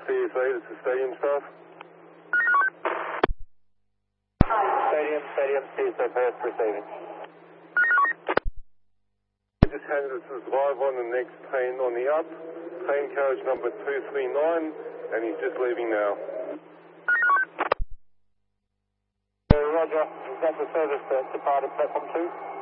CSA, this is stadium staff. Stadium, CSA pass receiving. We just handed us as live on the next train on the up, train carriage number 239, and he's just leaving now. Roger, is that the service that departed platform 2?